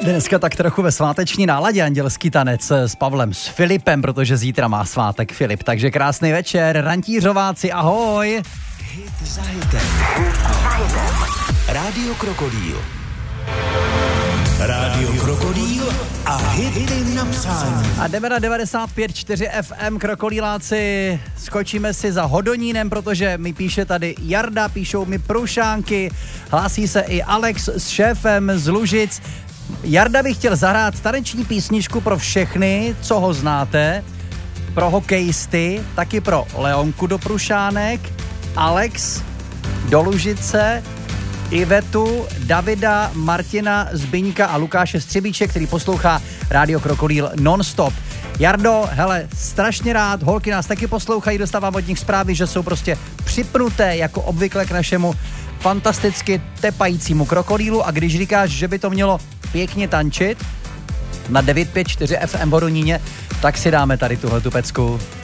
Dneska tak trochu ve sváteční náladě andělský tanec s Pavlem, s Filipem, protože zítra má svátek Filip. Takže krásný večer, rantířováci, ahoj! Hit za hitem. Rádio Krokodýl. Rádio Krokodýl a hity na přání. A jdeme na 95.4 FM, krokodýláci. Skočíme si za Hodonínem, protože mi píše tady Jarda, píšou mi Prušánky, hlásí se i Alex s šéfem z Lužic. Jarda by chtěl zahrát taneční písničku pro všechny, co ho znáte, pro hokejisty, taky pro Leonku do Prušánek, Alex do Lužice, Ivetu, Davida, Martina, Zbyňka a Lukáše Střebíček, který poslouchá Rádio Krokodýl non-stop. Jardo, hele, strašně rád, holky nás taky poslouchají, dostávám od nich zprávy, že jsou prostě připnuté jako obvykle k našemu fantasticky tepajícímu krokodýlu, a když říkáš, že by to mělo pěkně tančit na 954 FM v Hodoníně, tak si dáme tady tuhletu pecku.